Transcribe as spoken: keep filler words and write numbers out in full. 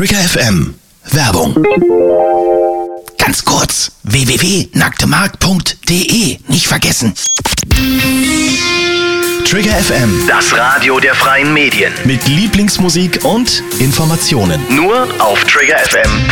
Trigger F M. Werbung. Ganz kurz. w w w punkt nacktemark punkt d e. Nicht vergessen. Trigger F M. Das Radio der freien Medien. Mit Lieblingsmusik und Informationen. Nur auf Trigger F M.